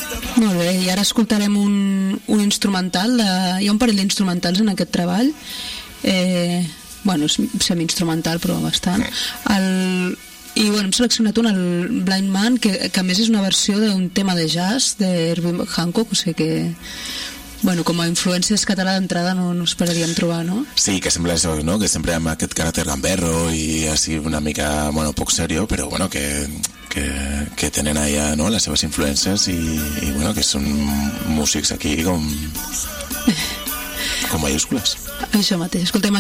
Molt bé, i ara escoltarem un instrumental, hi ha un parell d'instrumentals en aquest treball, bueno, és semi-instrumental però bastant, i bueno, hem seleccionat un, el Blind Man, que a més és una versió d'un tema de jazz d'Herbie Hancock, o sigui que bueno, com a influències català d'entrada no esperaríem trobar, no? Sí, que sembla això, no? Que sempre amb aquest caràcter gamberro i així una mica, bueno, poc serio, però bueno, que tenen allà, no?, les seves influències i bueno, que són músics aquí com mayúscules. Això mateix, escoltem